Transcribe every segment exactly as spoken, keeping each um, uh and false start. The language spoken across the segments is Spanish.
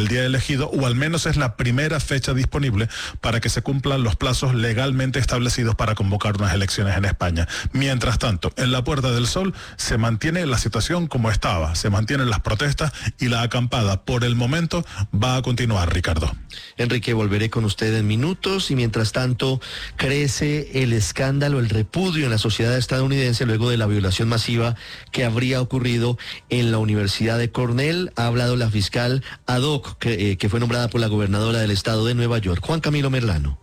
día elegido, o al menos es la primera fecha disponible para que se cumplan los plazos legalmente establecidos para convocar unas elecciones en España. Mientras tanto, en la Puerta del Sol se mantiene la situación como estaba, se mantienen las protestas y la acampada por el momento va a continuar, Ricardo. Enrique, volveré con usted en minutos y mientras tanto crece el escándalo, el repudio en la sociedad estadounidense luego de la violación masiva que habría ocurrido en la Universidad de Cornell. Ha hablado la fiscal ad hoc que, eh, que fue nombrada por la gobernadora del estado de Nueva York, Juan Camilo Merlano.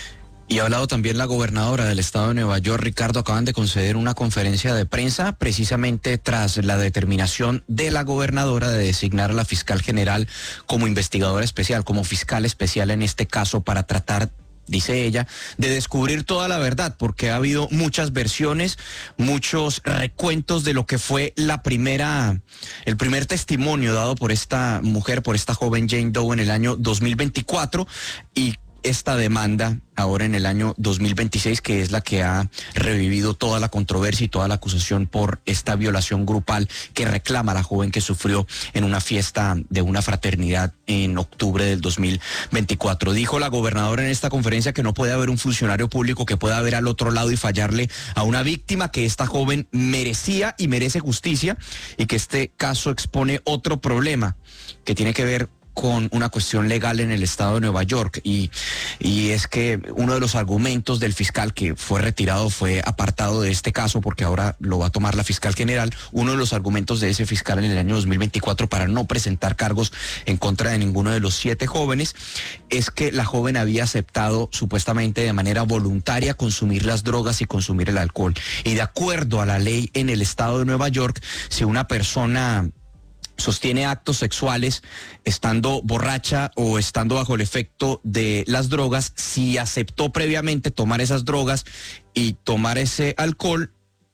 Y ha hablado también la gobernadora del estado de Nueva York, Ricardo. Acaban de conceder una conferencia de prensa precisamente tras la determinación de la gobernadora de designar a la fiscal general como investigadora especial, como fiscal especial en este caso, para tratar, dice ella, de descubrir toda la verdad, porque ha habido muchas versiones, muchos recuentos de lo que fue la primera, el primer testimonio dado por esta mujer, por esta joven Jane Doe en el año dos mil veinticuatro y esta demanda ahora en el año dos mil veintiséis, que es la que ha revivido toda la controversia y toda la acusación por esta violación grupal que reclama a la joven que sufrió en una fiesta de una fraternidad en octubre del dos mil veinticuatro. Dijo la gobernadora en esta conferencia que no puede haber un funcionario público que pueda ver al otro lado y fallarle a una víctima, que esta joven merecía y merece justicia, y que este caso expone otro problema que tiene que ver con una cuestión legal en el estado de Nueva York, y, y es que uno de los argumentos del fiscal que fue retirado, fue apartado de este caso porque ahora lo va a tomar la fiscal general, uno de los argumentos de ese fiscal en el año dos mil veinticuatro para no presentar cargos en contra de ninguno de los siete jóvenes es que la joven había aceptado supuestamente de manera voluntaria consumir las drogas y consumir el alcohol. Y de acuerdo a la ley en el estado de Nueva York, si una persona sostiene actos sexuales estando borracha o estando bajo el efecto de las drogas, si aceptó previamente tomar esas drogas y tomar ese alcohol,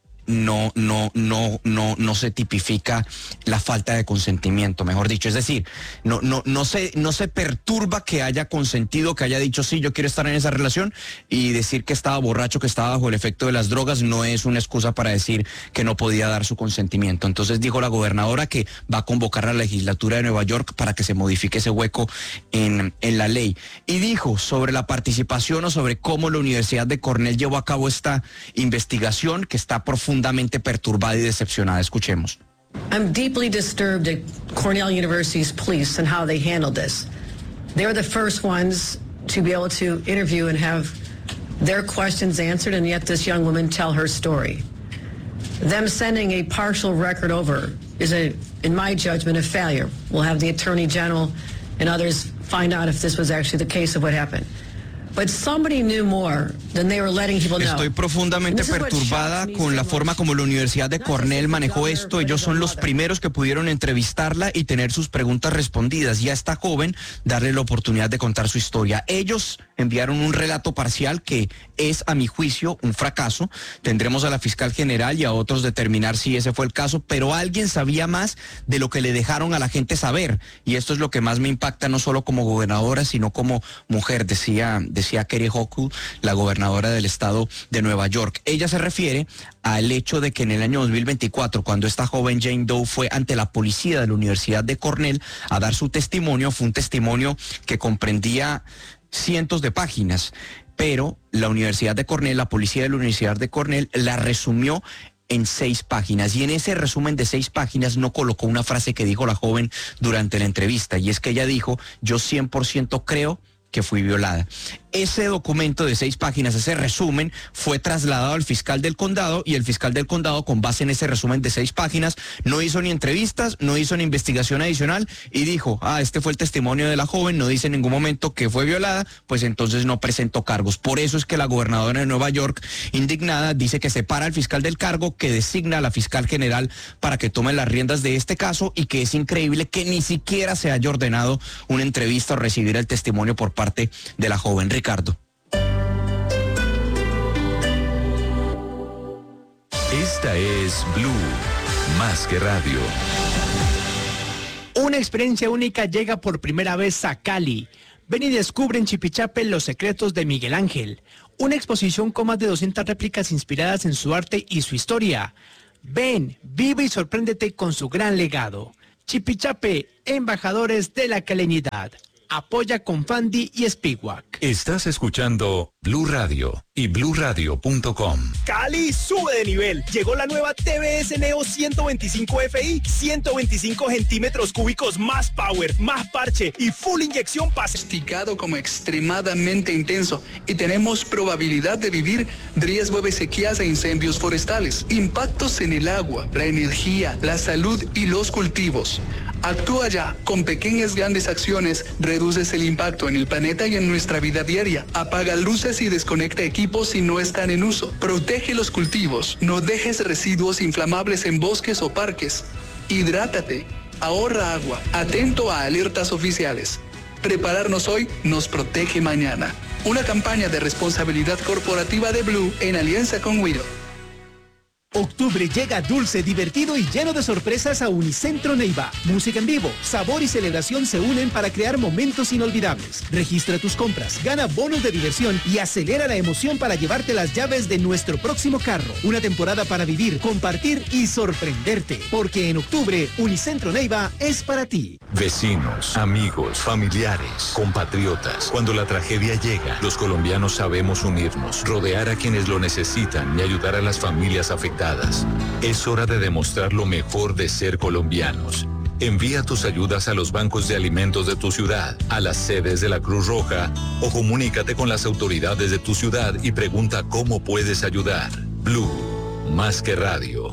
no, no, no, no, no se tipifica la falta de consentimiento, mejor dicho. Es decir, no, no, no se, no se perturba que haya consentido, que haya dicho sí, yo quiero estar en esa relación, y decir que estaba borracho, que estaba bajo el efecto de las drogas, no es una excusa para decir que no podía dar su consentimiento. Entonces dijo la gobernadora que va a convocar a la legislatura de Nueva York para que se modifique ese hueco en, en la ley. Y dijo sobre la participación o sobre cómo la Universidad de Cornell llevó a cabo esta investigación, que está profundamente perturbada y decepcionada. Escuchemos. I'm deeply disturbed at Cornell University's police and how they handled this. They're the first ones to be able to interview and have their questions answered, and yet this young woman tell her story. Them sending a partial record over is, a, in my judgment, a failure. We'll have the Attorney General and others find out if this was actually the case of what happened. But somebody knew more than they were letting people know. Estoy profundamente perturbada con la forma como la Universidad de Cornell manejó esto. Ellos son los primeros que pudieron entrevistarla y tener sus preguntas respondidas, y a esta joven darle la oportunidad de contar su historia. Ellos enviaron un relato parcial que es, a mi juicio, un fracaso. Tendremos a la fiscal general y a otros determinar si ese fue el caso, pero alguien sabía más de lo que le dejaron a la gente saber, y esto es lo que más me impacta, no solo como gobernadora, sino como mujer, decía, decía Kathy Hochul, la gobernadora del estado de Nueva York. Ella se refiere al hecho de que en el año dos mil veinticuatro, cuando esta joven Jane Doe fue ante la policía de la Universidad de Cornell a dar su testimonio, fue un testimonio que comprendía cientos de páginas, pero la Universidad de Cornell, la policía de la Universidad de Cornell, la resumió en seis páginas, y en ese resumen de seis páginas no colocó una frase que dijo la joven durante la entrevista, y es que ella dijo: yo cien por ciento creo que fui violada. Ese documento de seis páginas, ese resumen, fue trasladado al fiscal del condado, y el fiscal del condado, con base en ese resumen de seis páginas, no hizo ni entrevistas, no hizo ni investigación adicional, y dijo: ah, este fue el testimonio de la joven, no dice en ningún momento que fue violada, pues entonces no presentó cargos. Por eso es que la gobernadora de Nueva York, indignada, dice que separa al fiscal del cargo, que designa a la fiscal general para que tome las riendas de este caso, y que es increíble que ni siquiera se haya ordenado una entrevista o recibir el testimonio por parte de la joven. Ricardo. Esta es Blue, más que radio. Una experiencia única llega por primera vez a Cali. Ven y descubre en Chipichape los secretos de Miguel Ángel. Una exposición con más de doscientas réplicas inspiradas en su arte y su historia. Ven, vive y sorpréndete con su gran legado. Chipichape, embajadores de la calenidad. Apoya con Fandi y Spiwak. Estás escuchando Blue Radio y blue radio punto com. Cali sube de nivel. Llegó la nueva T V S Neo ciento veinticinco F I, ciento veinticinco centímetros cúbicos, más power, más parche y full inyección pase. Diagnosticado como extremadamente intenso y tenemos probabilidad de vivir riesgo de sequías e incendios forestales, impactos en el agua, la energía, la salud y los cultivos. Actúa ya. Con pequeñas grandes acciones reduces el impacto en el planeta y en nuestra vida diaria. Apaga luces y desconecta equipos si no están en uso. Protege los cultivos. No dejes residuos inflamables en bosques o parques. Hidrátate. Ahorra agua. Atento a alertas oficiales. Prepararnos hoy nos protege mañana. Una campaña de responsabilidad corporativa de Blue en alianza con Wido. Octubre llega dulce, divertido y lleno de sorpresas a Unicentro Neiva. Música en vivo, sabor y celebración se unen para crear momentos inolvidables. Registra tus compras, gana bonos de diversión y acelera la emoción para llevarte las llaves de nuestro próximo carro. Una temporada para vivir, compartir y sorprenderte. Porque en octubre, Unicentro Neiva es para ti. Vecinos, amigos, familiares, compatriotas. Cuando la tragedia llega, los colombianos sabemos unirnos, rodear a quienes lo necesitan y ayudar a las familias afectadas. Es hora de demostrar lo mejor de ser colombianos. Envía tus ayudas a los bancos de alimentos de tu ciudad, a las sedes de la Cruz Roja o comunícate con las autoridades de tu ciudad y pregunta cómo puedes ayudar. Blue, más que radio.